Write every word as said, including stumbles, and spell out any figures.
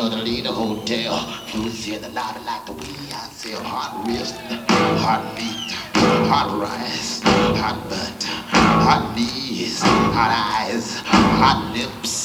of the Leader Hotel. Fuse in the lobby like the way I sell hot wrist, hot beat, hot rice, hot butt, hot knees, hot eyes, hot lips.